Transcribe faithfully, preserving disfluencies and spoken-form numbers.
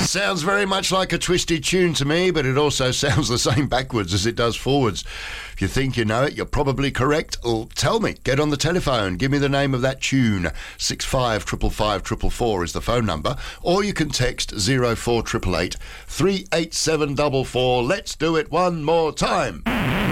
Sounds very much like a twisted tune to me, but it also sounds the same backwards as it does forwards. If you think you know it, you're probably correct. Well, tell me. Get on the telephone. Give me the name of that tune. six five five five four four four is the phone number. Or you can text zero four eight eight eight three eight seven four four. Let's do it one more time.